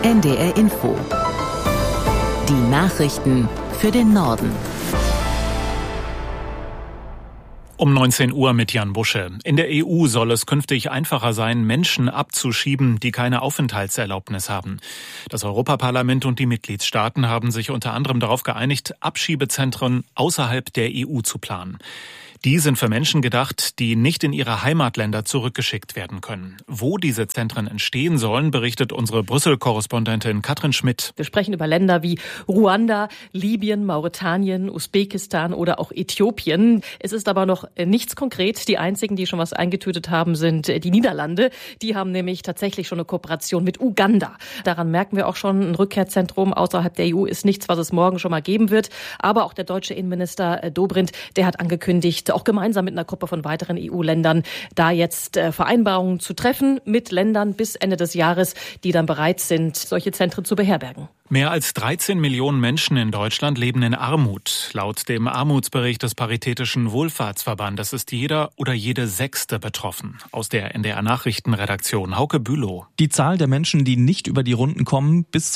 NDR Info. Die Nachrichten für den Norden. Um 19 Uhr mit Jan Busche. In der EU soll es künftig einfacher sein, Menschen abzuschieben, die keine Aufenthaltserlaubnis haben. Das Europaparlament und die Mitgliedstaaten haben sich unter anderem darauf geeinigt, Abschiebezentren außerhalb der EU zu planen. Die sind für Menschen gedacht, die nicht in ihre Heimatländer zurückgeschickt werden können. Wo diese Zentren entstehen sollen, berichtet unsere Brüssel-Korrespondentin Katrin Schmidt. Wir sprechen über Länder wie Ruanda, Libyen, Mauretanien, Usbekistan oder auch Äthiopien. Es ist aber noch nichts konkret. Die einzigen, die schon was eingetütet haben, sind die Niederlande. Die haben nämlich tatsächlich schon eine Kooperation mit Uganda. Daran merken wir auch schon, ein Rückkehrzentrum außerhalb der EU ist nichts, was es morgen schon mal geben wird. Aber auch der deutsche Innenminister Dobrindt, der hat angekündigt, auch gemeinsam mit einer Gruppe von weiteren EU-Ländern, da jetzt Vereinbarungen zu treffen mit Ländern bis Ende des Jahres, die dann bereit sind, solche Zentren zu beherbergen. Mehr als 13 Millionen Menschen in Deutschland leben in Armut. Laut dem Armutsbericht des Paritätischen Wohlfahrtsverbandes ist jeder oder jede Sechste betroffen. Aus der NDR Nachrichtenredaktion Hauke Bülow. Die Zahl der Menschen, die nicht über die Runden kommen, bis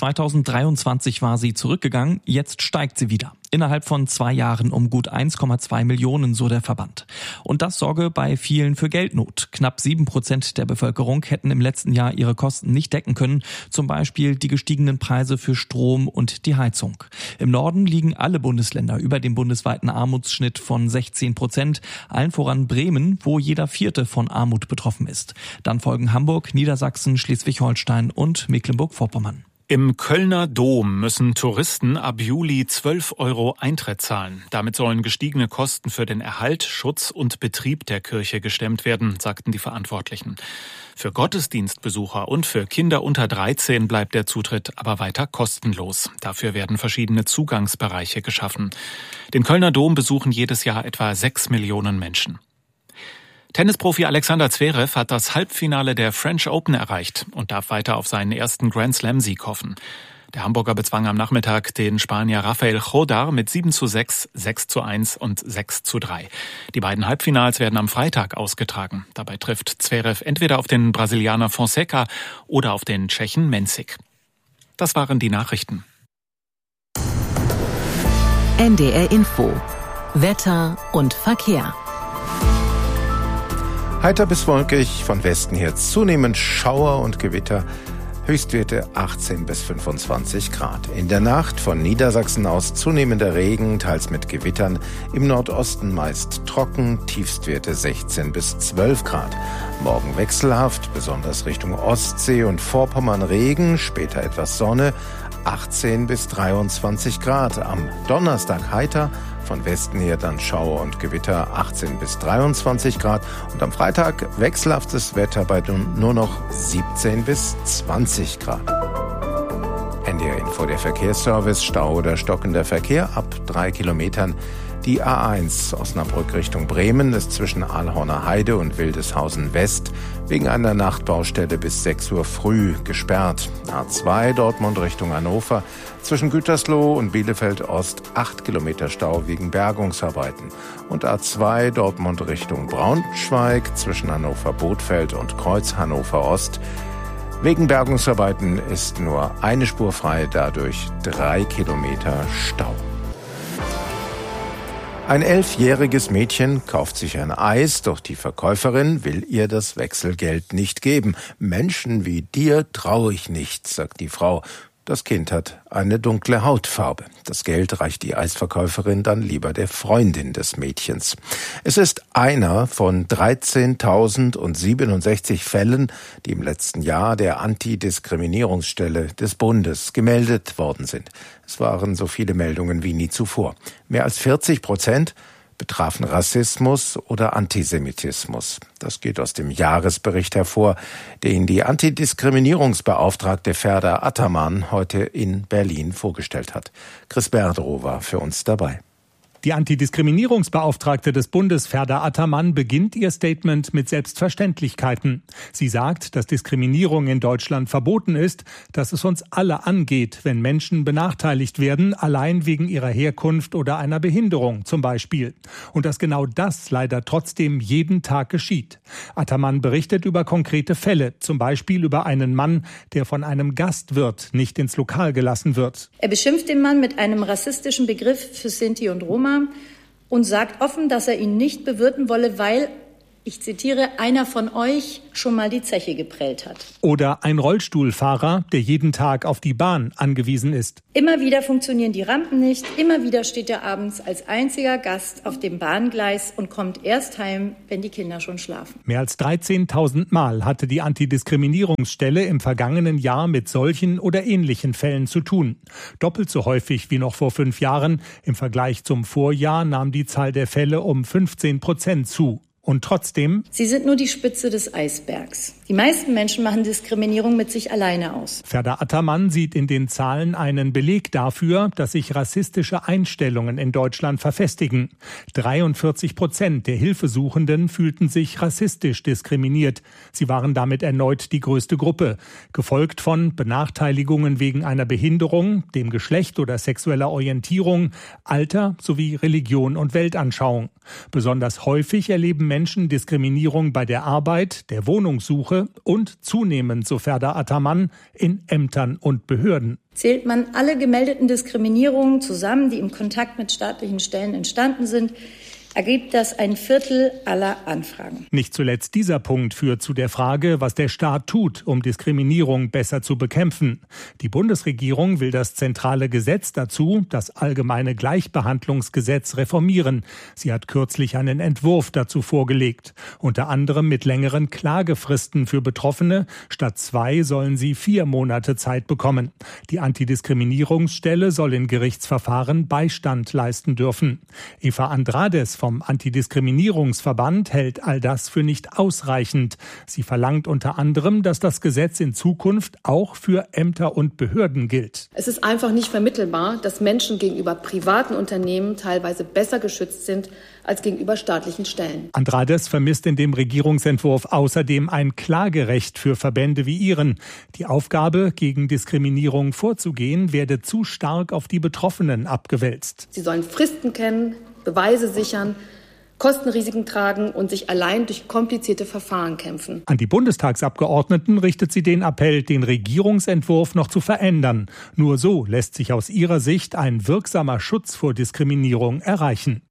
2023 war sie zurückgegangen, jetzt steigt sie wieder. Innerhalb von 2 Jahren um gut 1,2 Millionen, so der Verband. Und das sorge bei vielen für Geldnot. Knapp 7% der Bevölkerung hätten im letzten Jahr ihre Kosten nicht decken können. Zum Beispiel die gestiegenen Preise für Strom und die Heizung. Im Norden liegen alle Bundesländer über dem bundesweiten Armutsschnitt von 16%. Allen voran Bremen, wo jeder Vierte von Armut betroffen ist. Dann folgen Hamburg, Niedersachsen, Schleswig-Holstein und Mecklenburg-Vorpommern. Im Kölner Dom müssen Touristen ab Juli 12 € Eintritt zahlen. Damit sollen gestiegene Kosten für den Erhalt, Schutz und Betrieb der Kirche gestemmt werden, sagten die Verantwortlichen. Für Gottesdienstbesucher und für Kinder unter 13 bleibt der Zutritt aber weiter kostenlos. Dafür werden verschiedene Zugangsbereiche geschaffen. Den Kölner Dom besuchen jedes Jahr etwa 6 Millionen Menschen. Tennisprofi Alexander Zverev hat das Halbfinale der French Open erreicht und darf weiter auf seinen ersten Grand-Slam-Sieg hoffen. Der Hamburger bezwang am Nachmittag den Spanier Rafael Chodar mit 7:6, 6:1 und 6:3. Die beiden Halbfinals werden am Freitag ausgetragen. Dabei trifft Zverev entweder auf den Brasilianer Fonseca oder auf den Tschechen Mensik. Das waren die Nachrichten. NDR Info. Wetter und Verkehr. Heiter bis wolkig, von Westen her zunehmend Schauer und Gewitter, Höchstwerte 18 bis 25 Grad. In der Nacht von Niedersachsen aus zunehmender Regen, teils mit Gewittern, im Nordosten meist trocken, Tiefstwerte 16 bis 12 Grad. Morgen wechselhaft, besonders Richtung Ostsee und Vorpommern Regen, später etwas Sonne, 18 bis 23 Grad. Am Donnerstag heiter, von Westen her dann Schauer und Gewitter 18 bis 23 Grad. Und am Freitag wechselhaftes Wetter bei nur noch 17 bis 20 Grad. NDR Info, der Verkehrsservice, Stau oder stockender Verkehr ab 3 Kilometern. Die A1 Osnabrück Richtung Bremen ist zwischen Ahlhorner Heide und Wildeshausen West wegen einer Nachtbaustelle bis 6 Uhr früh gesperrt. A2 Dortmund Richtung Hannover zwischen Gütersloh und Bielefeld Ost 8 Kilometer Stau wegen Bergungsarbeiten. Und A2 Dortmund Richtung Braunschweig zwischen Hannover Bothfeld und Kreuz Hannover Ost. Wegen Bergungsarbeiten ist nur eine Spur frei, dadurch 3 Kilometer Stau. Ein 11-jähriges Mädchen kauft sich ein Eis, doch die Verkäuferin will ihr das Wechselgeld nicht geben. Menschen wie dir traue ich nicht, sagt die Frau. Das Kind hat eine dunkle Hautfarbe. Das Geld reicht die Eisverkäuferin dann lieber der Freundin des Mädchens. Es ist einer von 13.067 Fällen, die im letzten Jahr der Antidiskriminierungsstelle des Bundes gemeldet worden sind. Es waren so viele Meldungen wie nie zuvor. Mehr als 40% betrafen Rassismus oder Antisemitismus. Das geht aus dem Jahresbericht hervor, den die Antidiskriminierungsbeauftragte Ferda Ataman heute in Berlin vorgestellt hat. Chris Berdrow war für uns dabei. Die Antidiskriminierungsbeauftragte des Bundes, Ferda Ataman, beginnt ihr Statement mit Selbstverständlichkeiten. Sie sagt, dass Diskriminierung in Deutschland verboten ist, dass es uns alle angeht, wenn Menschen benachteiligt werden, allein wegen ihrer Herkunft oder einer Behinderung zum Beispiel. Und dass genau das leider trotzdem jeden Tag geschieht. Ataman berichtet über konkrete Fälle, zum Beispiel über einen Mann, der von einem Gastwirt nicht ins Lokal gelassen wird. Er beschimpft den Mann mit einem rassistischen Begriff für Sinti und Roma und sagt offen, dass er ihn nicht bewirten wolle, weil, ich zitiere, einer von euch schon mal die Zeche geprellt hat. Oder ein Rollstuhlfahrer, der jeden Tag auf die Bahn angewiesen ist. Immer wieder funktionieren die Rampen nicht, immer wieder steht er abends als einziger Gast auf dem Bahngleis und kommt erst heim, wenn die Kinder schon schlafen. Mehr als 13.000 Mal hatte die Antidiskriminierungsstelle im vergangenen Jahr mit solchen oder ähnlichen Fällen zu tun. Doppelt so häufig wie noch vor 5 Jahren. Im Vergleich zum Vorjahr nahm die Zahl der Fälle um 15% zu. Und trotzdem: Sie sind nur die Spitze des Eisbergs. Die meisten Menschen machen Diskriminierung mit sich alleine aus. Ferda Ataman sieht in den Zahlen einen Beleg dafür, dass sich rassistische Einstellungen in Deutschland verfestigen. 43% der Hilfesuchenden fühlten sich rassistisch diskriminiert. Sie waren damit erneut die größte Gruppe, gefolgt von Benachteiligungen wegen einer Behinderung, dem Geschlecht oder sexueller Orientierung, Alter sowie Religion und Weltanschauung. Besonders häufig erleben Menschen Diskriminierung bei der Arbeit, der Wohnungssuche und zunehmend, so Ferda Ataman, in Ämtern und Behörden. Zählt man alle gemeldeten Diskriminierungen zusammen, die im Kontakt mit staatlichen Stellen entstanden sind, ergibt das 1/4 aller Anfragen. Nicht zuletzt dieser Punkt führt zu der Frage, was der Staat tut, um Diskriminierung besser zu bekämpfen. Die Bundesregierung will das zentrale Gesetz dazu, das Allgemeine Gleichbehandlungsgesetz, reformieren. Sie hat kürzlich einen Entwurf dazu vorgelegt. Unter anderem mit längeren Klagefristen für Betroffene. Statt 2 sollen sie 4 Monate Zeit bekommen. Die Antidiskriminierungsstelle soll in Gerichtsverfahren Beistand leisten dürfen. Eva Andrades vom Antidiskriminierungsverband hält all das für nicht ausreichend. Sie verlangt unter anderem, dass das Gesetz in Zukunft auch für Ämter und Behörden gilt. Es ist einfach nicht vermittelbar, dass Menschen gegenüber privaten Unternehmen teilweise besser geschützt sind als gegenüber staatlichen Stellen. Andrades vermisst in dem Regierungsentwurf außerdem ein Klagerecht für Verbände wie ihren. Die Aufgabe, gegen Diskriminierung vorzugehen, werde zu stark auf die Betroffenen abgewälzt. Sie sollen Fristen kennen, Beweise sichern, Kostenrisiken tragen und sich allein durch komplizierte Verfahren kämpfen. An die Bundestagsabgeordneten richtet sie den Appell, den Regierungsentwurf noch zu verändern. Nur so lässt sich aus ihrer Sicht ein wirksamer Schutz vor Diskriminierung erreichen.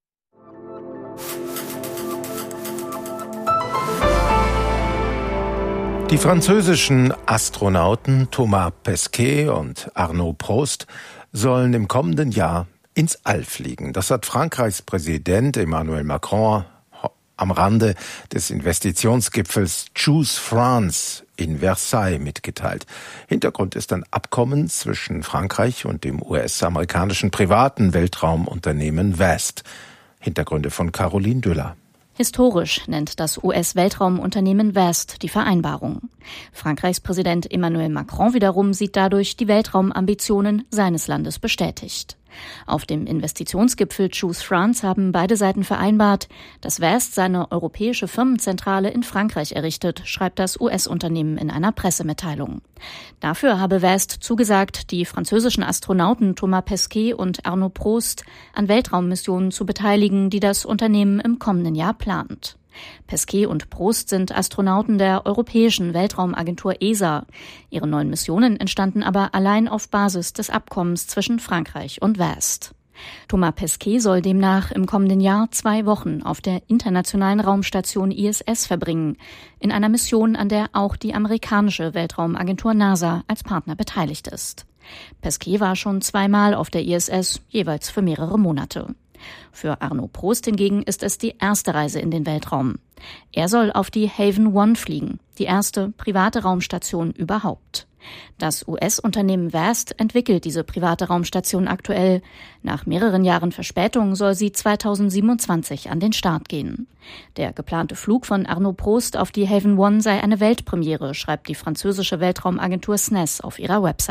Die französischen Astronauten Thomas Pesquet und Arnaud Prost sollen im kommenden Jahr ins All fliegen. Das hat Frankreichs Präsident Emmanuel Macron am Rande des Investitionsgipfels Choose France in Versailles mitgeteilt. Hintergrund ist ein Abkommen zwischen Frankreich und dem US-amerikanischen privaten Weltraumunternehmen Vast. Hintergründe von Caroline Düller. Historisch nennt das US-Weltraumunternehmen Vast die Vereinbarung. Frankreichs Präsident Emmanuel Macron wiederum sieht dadurch die Weltraumambitionen seines Landes bestätigt. Auf dem Investitionsgipfel Choose France haben beide Seiten vereinbart, dass Vast seine europäische Firmenzentrale in Frankreich errichtet, schreibt das US-Unternehmen in einer Pressemitteilung. Dafür habe Vast zugesagt, die französischen Astronauten Thomas Pesquet und Arnaud Prost an Weltraummissionen zu beteiligen, die das Unternehmen im kommenden Jahr plant. Pesquet und Prost sind Astronauten der Europäischen Weltraumagentur ESA. Ihre neuen Missionen entstanden aber allein auf Basis des Abkommens zwischen Frankreich und Vast. Thomas Pesquet soll demnach im kommenden Jahr 2 Wochen auf der internationalen Raumstation ISS verbringen, in einer Mission, an der auch die amerikanische Weltraumagentur NASA als Partner beteiligt ist. Pesquet war schon 2-mal auf der ISS, jeweils für mehrere Monate. Für Arnaud Prost hingegen ist es die erste Reise in den Weltraum. Er soll auf die Haven 1 fliegen, die erste private Raumstation überhaupt. Das US-Unternehmen Vast entwickelt diese private Raumstation aktuell. Nach mehreren Jahren Verspätung soll sie 2027 an den Start gehen. Der geplante Flug von Arnaud Prost auf die Haven 1 sei eine Weltpremiere, schreibt die französische Weltraumagentur SNES auf ihrer Website.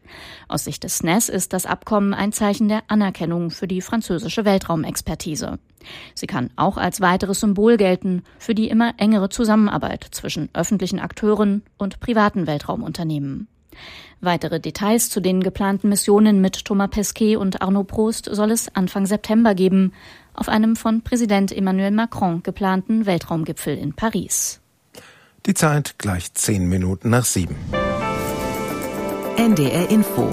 Aus Sicht des SNES ist das Abkommen ein Zeichen der Anerkennung für die französische Weltraumexpertise. Sie kann auch als weiteres Symbol gelten für die immer engere Zusammenarbeit zwischen öffentlichen Akteuren und privaten Weltraumunternehmen. Weitere Details zu den geplanten Missionen mit Thomas Pesquet und Arno Prost soll es Anfang September geben, auf einem von Präsident Emmanuel Macron geplanten Weltraumgipfel in Paris. Die Zeit gleich 10 Minuten nach 7. NDR Info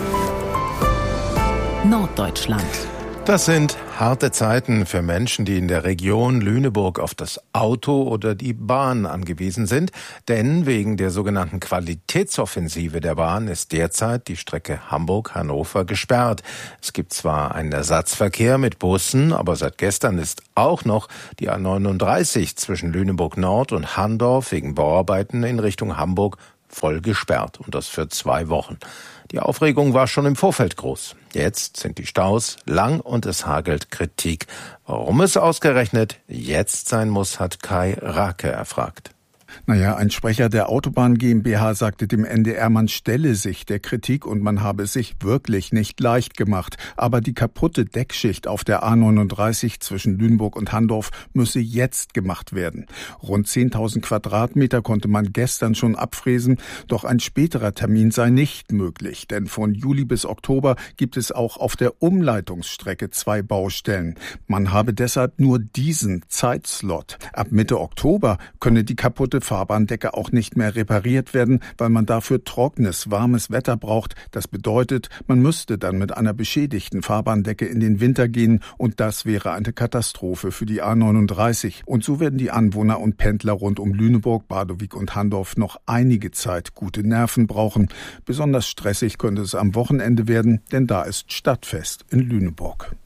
Norddeutschland. Das sind harte Zeiten für Menschen, die in der Region Lüneburg auf das Auto oder die Bahn angewiesen sind. Denn wegen der sogenannten Qualitätsoffensive der Bahn ist derzeit die Strecke Hamburg-Hannover gesperrt. Es gibt zwar einen Ersatzverkehr mit Bussen, aber seit gestern ist auch noch die A39 zwischen Lüneburg Nord und Handorf wegen Bauarbeiten in Richtung Hamburg voll gesperrt. Und das für 2 Wochen. Die Aufregung war schon im Vorfeld groß. Jetzt sind die Staus lang und es hagelt Kritik. Warum es ausgerechnet jetzt sein muss, hat Kai Rake erfragt. Ein Sprecher der Autobahn GmbH sagte dem NDR, man stelle sich der Kritik und man habe es sich wirklich nicht leicht gemacht. Aber die kaputte Deckschicht auf der A39 zwischen Lüneburg und Handorf müsse jetzt gemacht werden. Rund 10.000 Quadratmeter konnte man gestern schon abfräsen, doch ein späterer Termin sei nicht möglich. Denn von Juli bis Oktober gibt es auch auf der Umleitungsstrecke 2 Baustellen. Man habe deshalb nur diesen Zeitslot. Ab Mitte Oktober könne die kaputte Fahrbahndecke auch nicht mehr repariert werden, weil man dafür trockenes, warmes Wetter braucht. Das bedeutet, man müsste dann mit einer beschädigten Fahrbahndecke in den Winter gehen und das wäre eine Katastrophe für die A39. Und so werden die Anwohner und Pendler rund um Lüneburg, Badowik und Handorf noch einige Zeit gute Nerven brauchen. Besonders stressig könnte es am Wochenende werden, denn da ist Stadtfest in Lüneburg.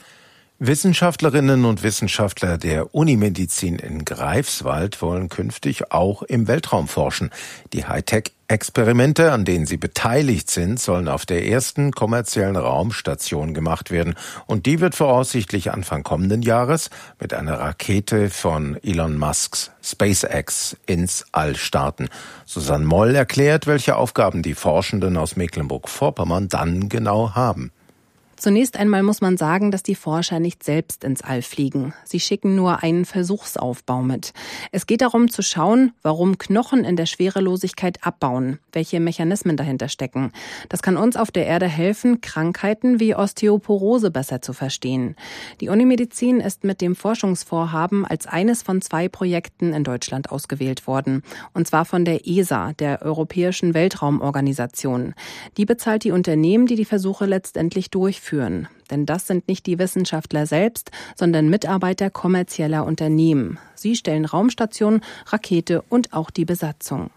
Wissenschaftlerinnen und Wissenschaftler der Unimedizin in Greifswald wollen künftig auch im Weltraum forschen. Die Hightech-Experimente, an denen sie beteiligt sind, sollen auf der ersten kommerziellen Raumstation gemacht werden. Und die wird voraussichtlich Anfang kommenden Jahres mit einer Rakete von Elon Musks SpaceX ins All starten. Susanne Moll erklärt, welche Aufgaben die Forschenden aus Mecklenburg-Vorpommern dann genau haben. Zunächst einmal muss man sagen, dass die Forscher nicht selbst ins All fliegen. Sie schicken nur einen Versuchsaufbau mit. Es geht darum zu schauen, warum Knochen in der Schwerelosigkeit abbauen, welche Mechanismen dahinter stecken. Das kann uns auf der Erde helfen, Krankheiten wie Osteoporose besser zu verstehen. Die Unimedizin ist mit dem Forschungsvorhaben als eines von 2 Projekten in Deutschland ausgewählt worden. Und zwar von der ESA, der Europäischen Weltraumorganisation. Die bezahlt die Unternehmen, die die Versuche letztendlich durchführen. Denn das sind nicht die Wissenschaftler selbst, sondern Mitarbeiter kommerzieller Unternehmen. Sie stellen Raumstation, Rakete und auch die Besatzung.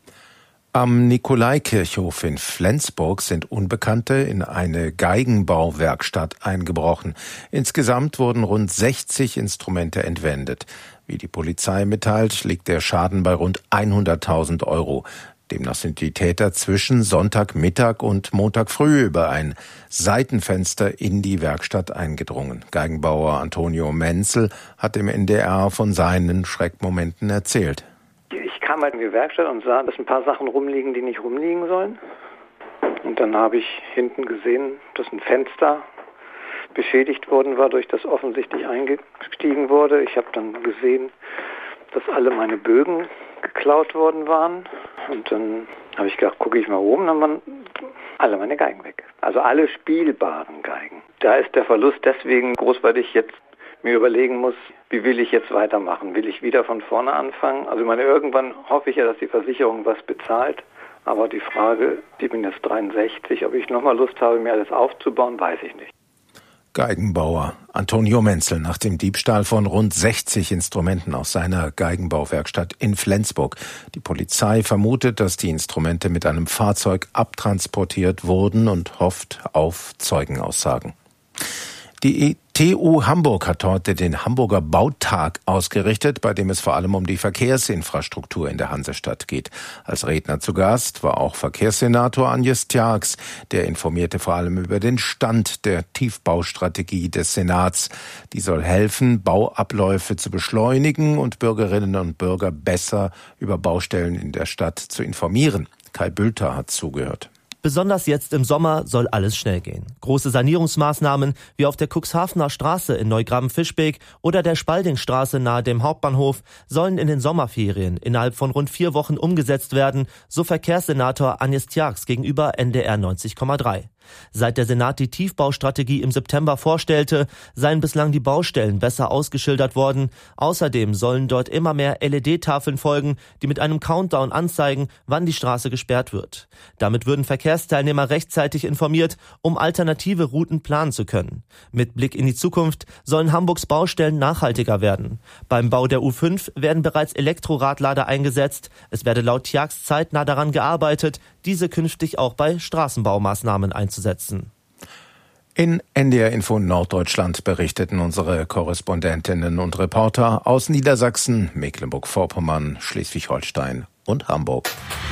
Am Nikolaikirchhof in Flensburg sind Unbekannte in eine Geigenbauwerkstatt eingebrochen. Insgesamt wurden rund 60 Instrumente entwendet. Wie die Polizei mitteilt, liegt der Schaden bei rund 100.000 Euro. Demnach sind die Täter zwischen Sonntagmittag und Montag früh über ein Seitenfenster in die Werkstatt eingedrungen. Geigenbauer Antonio Menzel hat im NDR von seinen Schreckmomenten erzählt. Ich kam halt in die Werkstatt und sah, dass ein paar Sachen rumliegen, die nicht rumliegen sollen. Und dann habe ich hinten gesehen, dass ein Fenster beschädigt worden war, durch das offensichtlich eingestiegen wurde. Ich habe dann gesehen, dass alle meine Bögen geklaut worden waren. Und dann habe ich gedacht, gucke ich mal oben, dann waren alle meine Geigen weg. Also alle spielbaren Geigen. Da ist der Verlust deswegen groß, weil ich jetzt mir überlegen muss, wie will ich jetzt weitermachen? Will ich wieder von vorne anfangen? Also ich meine, irgendwann hoffe ich ja, dass die Versicherung was bezahlt. Aber die Frage, ich bin jetzt 63, ob ich nochmal Lust habe, mir alles aufzubauen, weiß ich nicht. Geigenbauer Antonio Menzel nach dem Diebstahl von rund 60 Instrumenten aus seiner Geigenbauwerkstatt in Flensburg. Die Polizei vermutet, dass die Instrumente mit einem Fahrzeug abtransportiert wurden und hofft auf Zeugenaussagen. Die TU Hamburg hat heute den Hamburger Bautag ausgerichtet, bei dem es vor allem um die Verkehrsinfrastruktur in der Hansestadt geht. Als Redner zu Gast war auch Verkehrssenator Agnes Tjax. Der informierte vor allem über den Stand der Tiefbaustrategie des Senats. Die soll helfen, Bauabläufe zu beschleunigen und Bürgerinnen und Bürger besser über Baustellen in der Stadt zu informieren. Kai Bülter hat zugehört. Besonders jetzt im Sommer soll alles schnell gehen. Große Sanierungsmaßnahmen wie auf der Cuxhavener Straße in Neugraben-Fischbeek oder der Spaldingstraße nahe dem Hauptbahnhof sollen in den Sommerferien innerhalb von rund 4 Wochen umgesetzt werden, so Verkehrssenator Agnes Tjax gegenüber NDR 90,3. Seit der Senat die Tiefbaustrategie im September vorstellte, seien bislang die Baustellen besser ausgeschildert worden. Außerdem sollen dort immer mehr LED-Tafeln folgen, die mit einem Countdown anzeigen, wann die Straße gesperrt wird. Damit würden Verkehrsteilnehmer rechtzeitig informiert, um alternative Routen planen zu können. Mit Blick in die Zukunft sollen Hamburgs Baustellen nachhaltiger werden. Beim Bau der U5 werden bereits Elektroradlader eingesetzt. Es werde laut Tjax zeitnah daran gearbeitet, diese künftig auch bei Straßenbaumaßnahmen einzusetzen. In NDR Info Norddeutschland berichteten unsere Korrespondentinnen und Reporter aus Niedersachsen, Mecklenburg-Vorpommern, Schleswig-Holstein und Hamburg.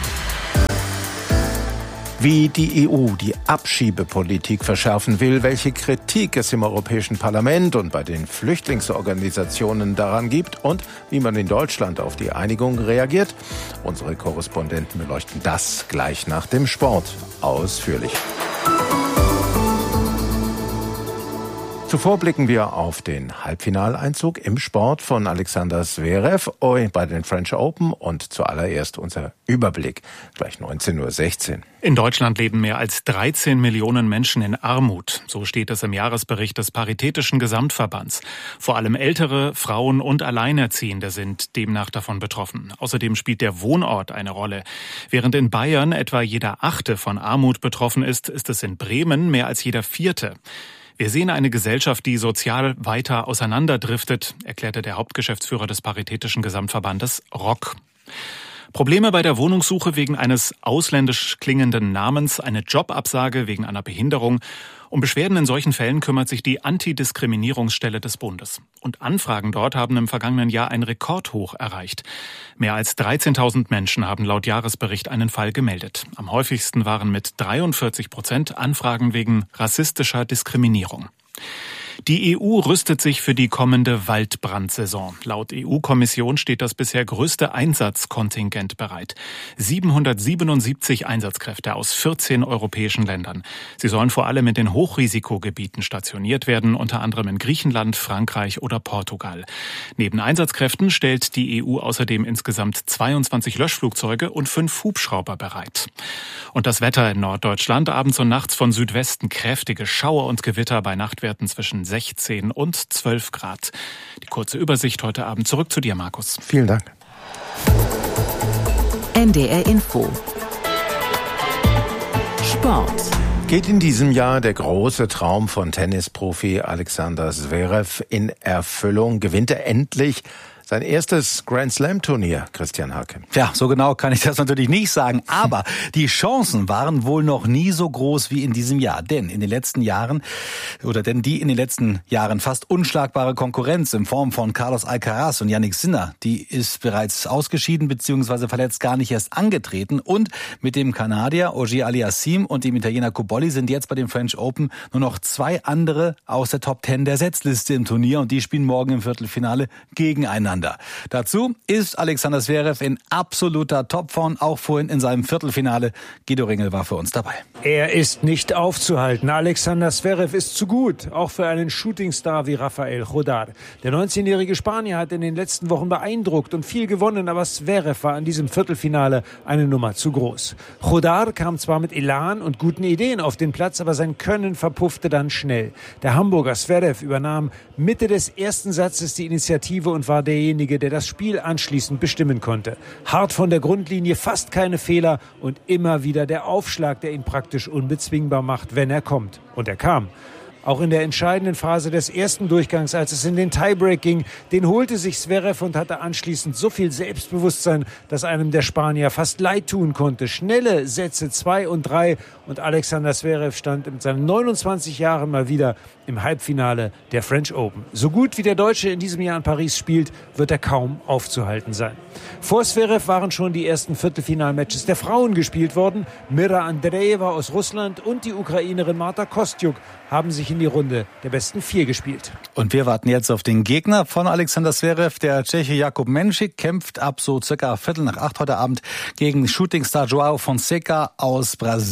Wie die EU die Abschiebepolitik verschärfen will, welche Kritik es im Europäischen Parlament und bei den Flüchtlingsorganisationen daran gibt und wie man in Deutschland auf die Einigung reagiert. Unsere Korrespondenten beleuchten das gleich nach dem Sport ausführlich. Zuvor blicken wir auf den Halbfinaleinzug im Sport von Alexander Zverev bei den French Open und zuallererst unser Überblick, gleich 19:16 Uhr. In Deutschland leben mehr als 13 Millionen Menschen in Armut. So steht es im Jahresbericht des Paritätischen Gesamtverbands. Vor allem ältere, Frauen und Alleinerziehende sind demnach davon betroffen. Außerdem spielt der Wohnort eine Rolle. Während in Bayern etwa jeder 8. von Armut betroffen ist, ist es in Bremen mehr als jeder 4. Wir sehen eine Gesellschaft, die sozial weiter auseinanderdriftet, erklärte der Hauptgeschäftsführer des Paritätischen Gesamtverbandes Rock. Probleme bei der Wohnungssuche wegen eines ausländisch klingenden Namens, eine Jobabsage wegen einer Behinderung. Um Beschwerden in solchen Fällen kümmert sich die Antidiskriminierungsstelle des Bundes. Und Anfragen dort haben im vergangenen Jahr ein Rekordhoch erreicht. Mehr als 13.000 Menschen haben laut Jahresbericht einen Fall gemeldet. Am häufigsten waren mit 43% Anfragen wegen rassistischer Diskriminierung. Die EU rüstet sich für die kommende Waldbrandsaison. Laut EU-Kommission steht das bisher größte Einsatzkontingent bereit. 777 Einsatzkräfte aus 14 europäischen Ländern. Sie sollen vor allem in den Hochrisikogebieten stationiert werden, unter anderem in Griechenland, Frankreich oder Portugal. Neben Einsatzkräften stellt die EU außerdem insgesamt 22 Löschflugzeuge und 5 Hubschrauber bereit. Und das Wetter in Norddeutschland, abends und nachts von Südwesten kräftige Schauer und Gewitter bei Nachtwerten zwischen 16 und 12 Grad. Die kurze Übersicht heute Abend. Zurück zu dir, Markus. Vielen Dank. NDR Info. Sport. Geht in diesem Jahr der große Traum von Tennisprofi Alexander Zverev in Erfüllung? Gewinnt er endlich sein erstes Grand-Slam-Turnier, Christian Hake? Ja, so genau kann ich das natürlich nicht sagen, aber die Chancen waren wohl noch nie so groß wie in diesem Jahr. Denn die in den letzten Jahren fast unschlagbare Konkurrenz in Form von Carlos Alcaraz und Jannik Sinner, die ist bereits ausgeschieden bzw. verletzt gar nicht erst angetreten. Und mit dem Kanadier Auger-Aliassime und dem Italiener Cobolli sind jetzt bei den French Open nur noch 2 andere aus der Top 10 der Setzliste im Turnier und die spielen morgen im Viertelfinale gegeneinander. Dazu ist Alexander Zverev in absoluter Topform, auch vorhin in seinem Viertelfinale. Guido Ringel war für uns dabei. Er ist nicht aufzuhalten. Alexander Zverev ist zu gut, auch für einen Shootingstar wie Rafael Jodar. Der 19-jährige Spanier hat in den letzten Wochen beeindruckt und viel gewonnen, aber Zverev war in diesem Viertelfinale eine Nummer zu groß. Jodar kam zwar mit Elan und guten Ideen auf den Platz, aber sein Können verpuffte dann schnell. Der Hamburger Zverev übernahm Mitte des ersten Satzes die Initiative und war derjenige, der das Spiel anschließend bestimmen konnte. Hart von der Grundlinie, fast keine Fehler und immer wieder der Aufschlag, der ihn praktisch unbezwingbar macht, wenn er kommt. Und er kam. Auch in der entscheidenden Phase des ersten Durchgangs, als es in den Tiebreak ging, den holte sich Zverev und hatte anschließend so viel Selbstbewusstsein, dass einem der Spanier fast leid tun konnte. Schnelle Sätze 2 und 3 und Alexander Zverev stand mit seinen 29 Jahren mal wieder im Halbfinale der French Open. So gut wie der Deutsche in diesem Jahr in Paris spielt, wird er kaum aufzuhalten sein. Vor Zverev waren schon die ersten Viertelfinalmatches der Frauen gespielt worden. Mira Andreeva aus Russland und die Ukrainerin Marta Kostyuk haben sich in die Runde der besten 4 gespielt. Und wir warten jetzt auf den Gegner von Alexander Zverev. Der Tscheche Jakub Menšík kämpft ab so circa 7:15 heute Abend gegen Shootingstar João Fonseca aus Brasilien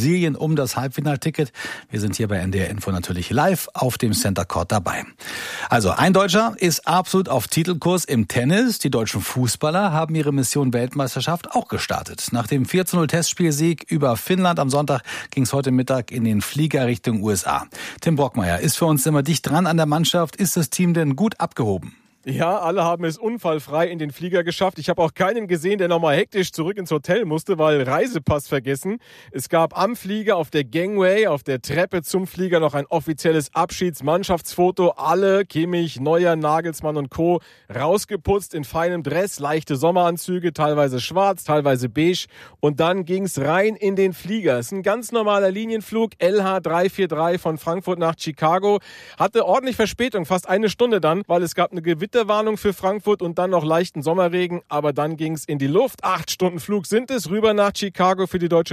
um das Halbfinalticket. Wir sind hier bei NDR Info natürlich live auf dem Center Court dabei. Also ein Deutscher ist absolut auf Titelkurs im Tennis. Die deutschen Fußballer haben ihre Mission Weltmeisterschaft auch gestartet. Nach dem 4:0 Testspielsieg über Finnland am Sonntag ging es heute Mittag in den Flieger Richtung USA. Tim Brockmeier ist für uns immer dicht dran an der Mannschaft. Ist das Team denn gut abgehoben? Ja, alle haben es unfallfrei in den Flieger geschafft. Ich habe auch keinen gesehen, der nochmal hektisch zurück ins Hotel musste, weil Reisepass vergessen. Es gab am Flieger auf der Gangway, auf der Treppe zum Flieger noch ein offizielles Abschiedsmannschaftsfoto. Alle, Kimmich, Neuer, Nagelsmann und Co. rausgeputzt in feinem Dress, leichte Sommeranzüge, teilweise schwarz, teilweise beige. Und dann ging's rein in den Flieger. Es ist ein ganz normaler Linienflug, LH343 von Frankfurt nach Chicago. Hatte ordentlich Verspätung, fast eine Stunde dann, weil es gab eine Gewitterwarnung für Frankfurt und dann noch leichten Sommerregen, aber dann ging's in die Luft. 8 Stunden Flug sind es, rüber nach Chicago für die deutsche